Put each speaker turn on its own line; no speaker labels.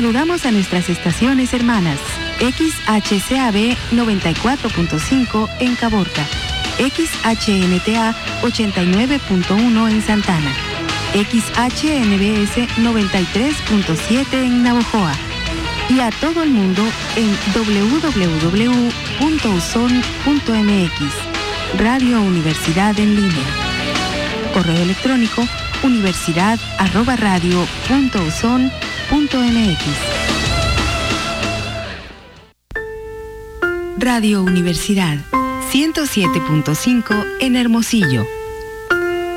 Saludamos a nuestras estaciones hermanas. XHCAB 94.5 en Caborca, XHNTA 89.1 en Santana, XHNBS 93.7 en Navojoa y a todo el mundo en www.uson.mx, Radio Universidad en línea. Correo electrónico universidad@radio.uson.mx. Radio Universidad 107.5 en Hermosillo.